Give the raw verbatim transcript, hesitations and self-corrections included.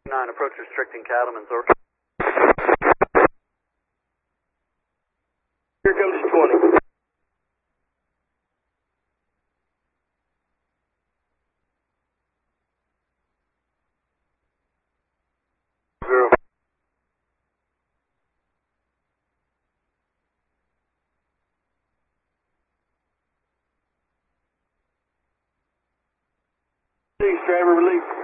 nine, approach restricting Cattleman's or. Here comes twenty. Zero. Six, driver release.